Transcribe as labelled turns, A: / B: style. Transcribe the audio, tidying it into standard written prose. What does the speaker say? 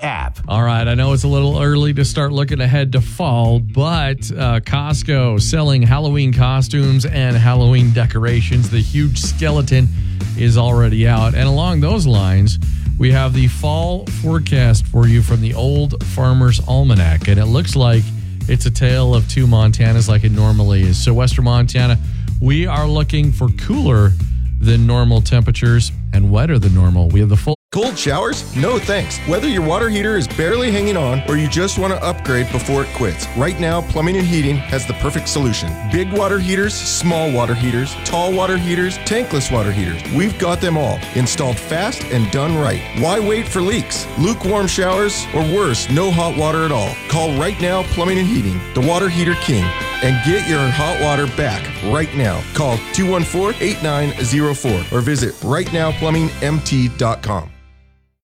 A: app.
B: All right, I know it's a little early to start looking ahead to fall, but Costco selling Halloween costumes and Halloween decorations. The huge skeleton is already out. And along those lines, we have the fall forecast for you from the Old Farmer's Almanac. And it looks like it's a tale of two Montanas like it normally is. So Western Montana, we are looking for cooler than normal temperatures and wetter than normal. We have the full...
C: Cold showers? No thanks. Whether your water heater is barely hanging on or you just want to upgrade before it quits, Right Now Plumbing and Heating has the perfect solution. Big water heaters, small water heaters, tall water heaters, tankless water heaters. We've got them all, installed fast and done right. Why wait for leaks, lukewarm showers, or worse, no hot water at all? Call Right Now Plumbing and Heating, the water heater king, and get your hot water back right now. Call 214-8904 or visit rightnowplumbingmt.com.